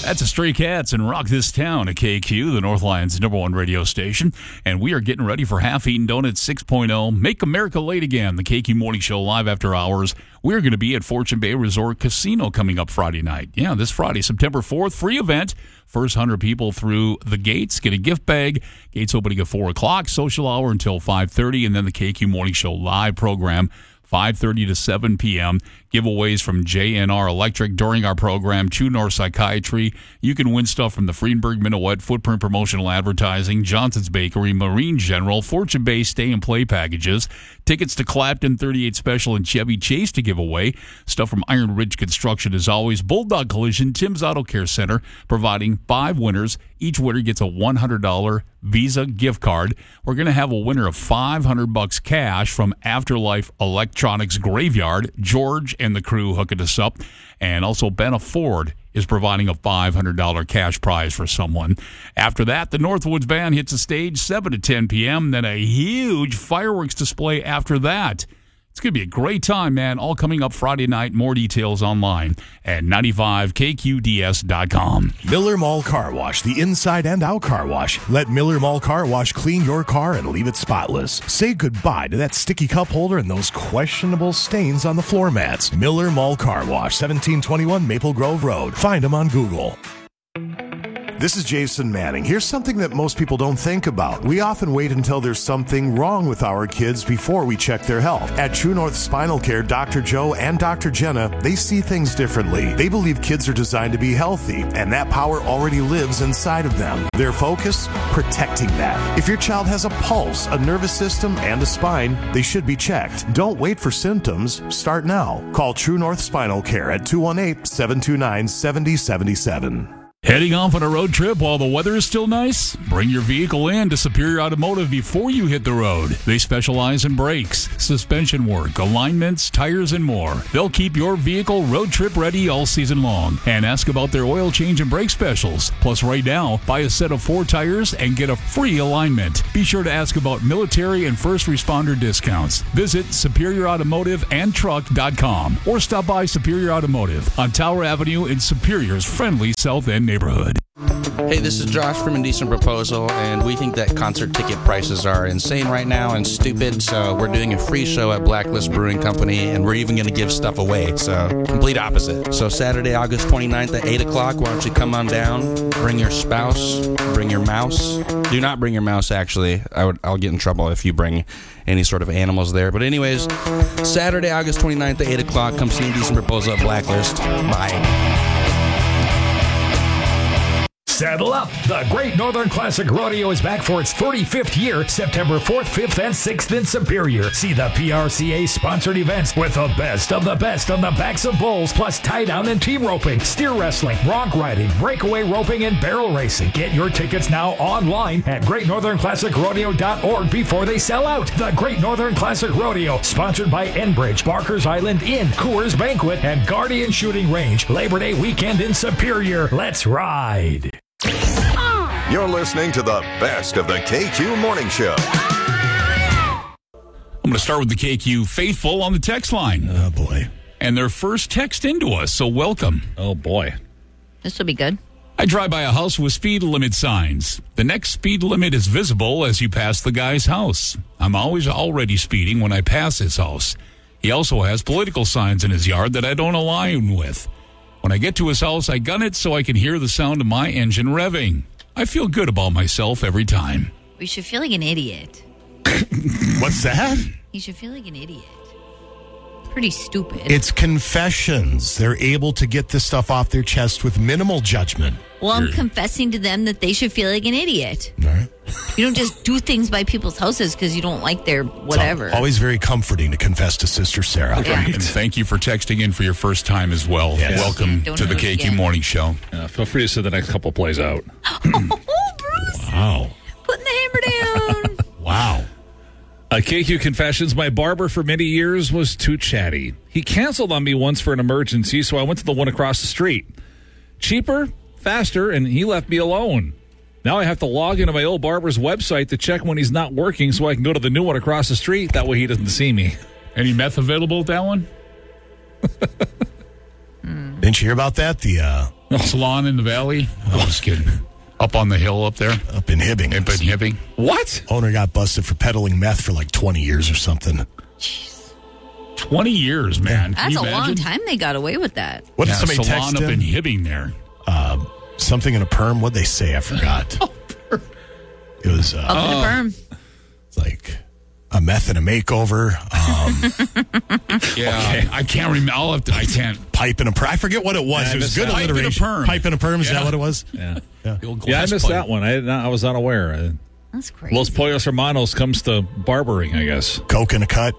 That's a Stray Cats and Rock This Town at KQ, the Northline's #1 radio station. And we are getting ready for Half Eaten Donuts 6.0. Make America Late Again, the KQ Morning Show live after hours. We're going to be at Fortune Bay Resort Casino coming up Friday night. Yeah, this Friday, September 4th, free event. First 100 people through the gates get a gift bag. Gates opening at 4 o'clock, social hour until 5:30, and then the KQ Morning Show live program 5:30 to 7 p.m. Giveaways from JNR Electric during our program, True North Psychiatry. You can win stuff from the Friedenberg Minuet, Footprint Promotional Advertising, Johnson's Bakery, Marine General, Fortune Bay Stay and Play packages, tickets to Clapton 38 Special and Chevy Chase to give away, stuff from Iron Ridge Construction as always, Bulldog Collision, Tim's Auto Care Center, providing 5 winners. Each winner gets a $100 Visa gift card. We're going to have a winner of $500 cash from Afterlife Electronics Graveyard. George and the crew hooking us up. And also Benna Ford is providing a $500 cash prize for someone. After that, the Northwoods Band hits the stage 7 to 10 p.m. Then a huge fireworks display after that. It's going to be a great time, man. All coming up Friday night. More details online at 95kqds.com. Miller Mall Car Wash, the inside and out car wash. Let Miller Mall Car Wash clean your car and leave it spotless. Say goodbye to that sticky cup holder and those questionable stains on the floor mats. Miller Mall Car Wash, 1721 Maple Grove Road. Find them on Google. This is Jason Manning. Here's something that most people don't think about. We often wait until there's something wrong with our kids before we check their health. At True North Spinal Care, Dr. Joe and Dr. Jenna, they see things differently. They believe kids are designed to be healthy, and that power already lives inside of them. Their focus? Protecting that. If your child has a pulse, a nervous system, and a spine, they should be checked. Don't wait for symptoms. Start now. Call True North Spinal Care at 218-729-7077. Heading off on a road trip while the weather is still nice? Bring your vehicle in to Superior Automotive before you hit the road. They specialize in brakes, suspension work, alignments, tires, and more. They'll keep your vehicle road trip ready all season long. And ask about their oil change and brake specials. Plus, right now, buy a set of 4 tires and get a free alignment. Be sure to ask about military and first responder discounts. Visit SuperiorAutomotiveandTruck.com or stop by Superior Automotive on Tower Avenue in Superior's friendly South End neighborhood. Hey, this is Josh from Indecent Proposal, and we think that concert ticket prices are insane right now and stupid, so we're doing a free show at Blacklist Brewing Company, and we're even going to give stuff away, so complete opposite. So Saturday, August 29th at 8 o'clock, why don't you come on down, bring your spouse, bring your mouse. Do not bring your mouse, actually. I'll get in trouble if you bring any sort of animals there. But anyways, Saturday, August 29th at 8 o'clock, come see Indecent Proposal at Blacklist. Bye. Saddle up! The Great Northern Classic Rodeo is back for its 35th year, September 4th, 5th, and 6th in Superior. See the PRCA-sponsored events with the best on the backs of bulls, plus tie-down and team roping, steer wrestling, bronc riding, breakaway roping, and barrel racing. Get your tickets now online at GreatNorthernClassicRodeo.org before they sell out. The Great Northern Classic Rodeo, sponsored by Enbridge, Barker's Island Inn, Coors Banquet, and Guardian Shooting Range. Labor Day weekend in Superior. Let's ride! You're listening to the best of the KQ Morning Show. I'm going to start with the KQ faithful on the text line. Oh, boy. And their first text into us, so welcome. Oh, boy. This will be good. I drive by a house with speed limit signs. The next speed limit is visible as you pass the guy's house. I'm already speeding when I pass his house. He also has political signs in his yard that I don't align with. When I get to his house, I gun it so I can hear the sound of my engine revving. I feel good about myself every time. We should feel like an idiot. What's that? You should feel like an idiot. Pretty stupid. It's confessions. They're able to get this stuff off their chest with minimal judgment. Well, I'm confessing to them that they should feel like an idiot. All right. You don't just do things by people's houses because you don't like their whatever. It's always very comforting to confess to Sister Sarah. Yeah. And thank you for texting in for your first time as well. Yes. Welcome Don't to the do it KQ again. Morning Show. Feel free to sit the next couple plays out. Oh, Bruce. Wow. Putting the hammer down. Wow. KQ Confessions, my barber for many years was too chatty. He canceled on me once for an emergency, so I went to the one across the street. Cheaper, faster, and he left me alone. Now I have to log into my old barber's website to check when he's not working so I can go to the new one across the street. That way he doesn't see me. Any meth available at that one? Didn't you hear about that? The Salon in the Valley? I was kidding. Up on the hill up there? up in Hibbing. Up in Hibbing? What? Owner got busted for peddling meth for like 20 years or something. 20 years, man. Can That's you a long imagine? time they got away with that. What did Yeah, somebody Salon text up in him? Hibbing there. Something in a perm. What'd they say? I forgot. It was Up in a perm. like a meth and a makeover, Yeah, I can't remember. I can't. pipe and a perm. I forget what it was. Yeah, I It was missed good that. Pipe and a alliteration. perm. Pipe and a perm. Is Yeah. that what it was? Yeah. The old Yeah, I glass missed pipe. that one. I was unaware. That's crazy. Los Pollos Hermanos comes to barbering, I guess. Coke in a cut,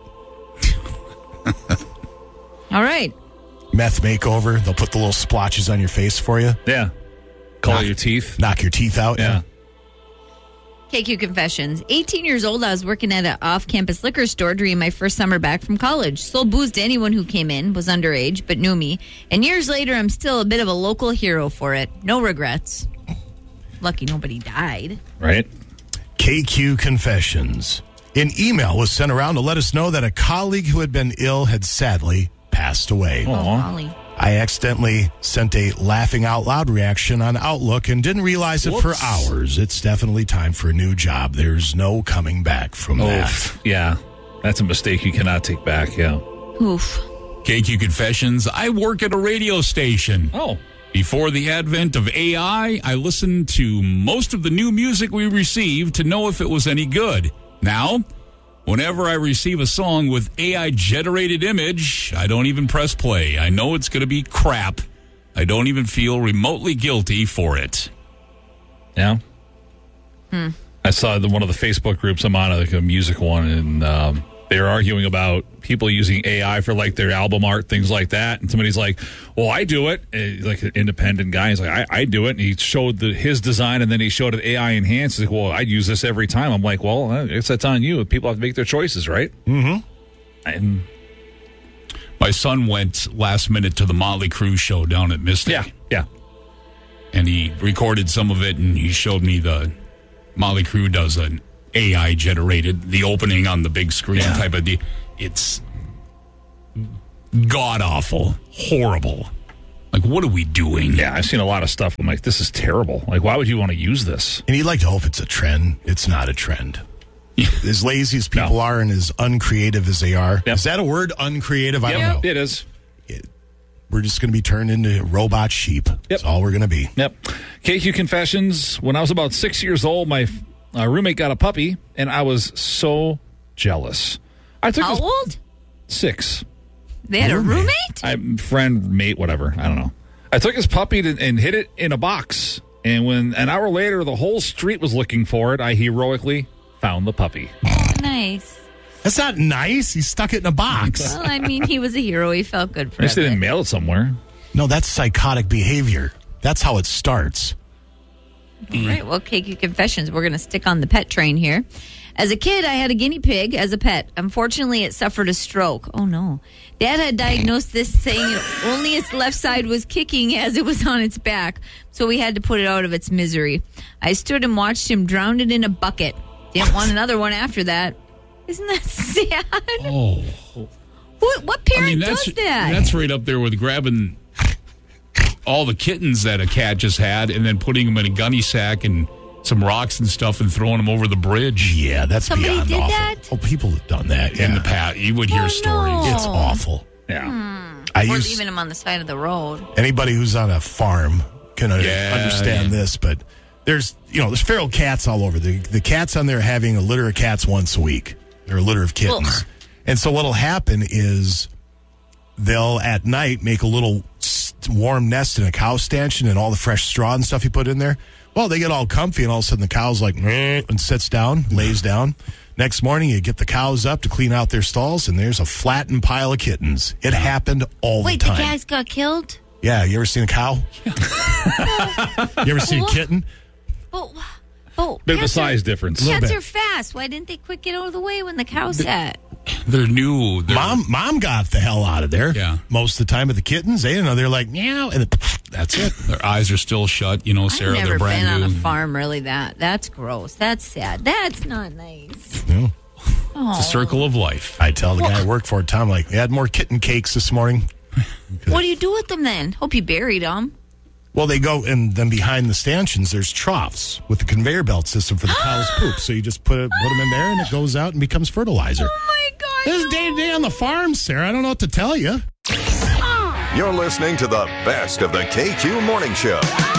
All right. meth makeover. They'll put the little splotches on your face for you, Yeah. Color your teeth. knock your teeth out. Yeah. KQ Confessions. 18 years old, I was working at an off-campus liquor store during my first summer back from college. Sold booze to anyone who came in, was underage, but knew me. And years later, I'm still a bit of a local hero for it. No regrets. Lucky nobody died. Right? KQ Confessions. An email was sent around to let us know that a colleague who had been ill had sadly passed away. Oh, Aw. Holly. I accidentally sent a laughing out loud reaction on Outlook and didn't realize it for Whoops. hours. It's definitely time for a new job. There's no coming back from that. Oof. Yeah. That's a mistake you cannot take back. Yeah. Oof. KQ Confessions. I work at a radio station. Oh. Before the advent of AI, I listened to most of the new music we received to know if it was any good. Now, whenever I receive a song with AI-generated image, I don't even press play. I know it's going to be crap. I don't even feel remotely guilty for it. Yeah. I saw one of the Facebook groups I'm on, like a music one, and they were arguing about people using AI for like their album art, things like that. And somebody's like, "Well, I do it." Like an independent guy, he's like, "I do it." And he showed his design, and then he showed it AI enhanced. He's like, "Well, I use this every time." I'm like, "Well, I guess that's on you. People have to make their choices, right?" Mm-hmm. And My son went last minute to the Motley Crue show down at Mystic. yeah. And he recorded some of it, and he showed me the Motley Crue does an AI generated, the opening on the big screen type of deal. It's god awful, horrible. Like, what are we doing? Yeah, I've seen a lot of stuff. I'm like, this is terrible. Like, why would you want to use this? And you'd like to hope it's a trend. It's not a trend. As lazy as people are and as uncreative as they are. Yep. Is that a word, uncreative? I don't know. It is. We're just going to be turned into robot sheep. That's all we're going to be. Yep. KQ Confessions. When I was about 6 years old, my roommate got a puppy, and I was so jealous. I took How his old? 6. They had a roommate? Friend, mate, whatever. I don't know. I took his puppy and hid it in a box. And when an hour later, the whole street was looking for it, I heroically found the puppy. Nice. That's not nice. He stuck it in a box. Well, I mean, he was a hero. He felt good for At least they it. didn't mail it somewhere. No, that's psychotic behavior. That's how it starts. All right. Well, KQ Confessions, we're going to stick on the pet train here. As a kid, I had a guinea pig as a pet. Unfortunately, it suffered a stroke. Oh, no. Dad had diagnosed this, saying only its left side was kicking as it was on its back, so we had to put it out of its misery. I stood and watched him drown it in a bucket. Didn't want another one after that. Isn't that sad? Oh. What parent does that? That's right up there with grabbing all the kittens that a cat just had and then putting them in a gunny sack and some rocks and stuff and throwing them over the bridge. Yeah, that's Somebody beyond did awful. that? Oh, people have done that. In Yeah. the past, you would hear stories. no. It's awful. Yeah. I Or used leaving him on the side of the road. anybody who's on a farm can understand yeah. this, but there's feral cats all over. The cats on there are having a litter of cats once a week. They're a litter of kittens. Ugh. And so what'll happen is they'll at night make a little warm nest in a cow stanchion and all the fresh straw and stuff you put in there. Well, they get all comfy and all of a sudden the cow's like, meh, and sits down, lays down. Next morning, you get the cows up to clean out their stalls, and there's a flattened pile of kittens. It happened all Wait, the the time. guys got killed? Yeah, you ever seen a cow? You ever seen a kitten? Oh, Bit of a cats size are- difference. Little Cats bit. are fast. Why didn't they quick get out of the way when the cow sat? They're new. Mom got the hell out of there. Yeah. Most of the time, but the kittens, they didn't know. They're like, meow, and that's it. Their eyes are still shut. You know, Sarah, I've never they're brand been on new. a farm really. That's gross. That's sad. That's not nice. It's a circle of life. I tell the guy I work for, Tom, like, they had more kitten cakes this morning. What do you do with them then? Hope you buried them. Well, they go, and then behind the stanchions, there's troughs with the conveyor belt system for the cow's poop. So you just put them in there, and it goes out and becomes fertilizer. Oh, my God. This is day-to-day on the farm, Sarah. I don't know what to tell you. You're listening to the best of the KQ Morning Show.